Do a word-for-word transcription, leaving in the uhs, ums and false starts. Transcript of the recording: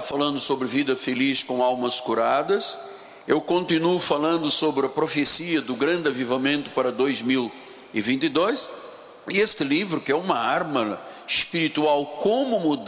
falando sobre vida feliz com almas curadas. Eu continuo falando sobre a profecia do grande avivamento para dois mil e vinte e dois. E este livro, que é uma arma espiritual, como mudar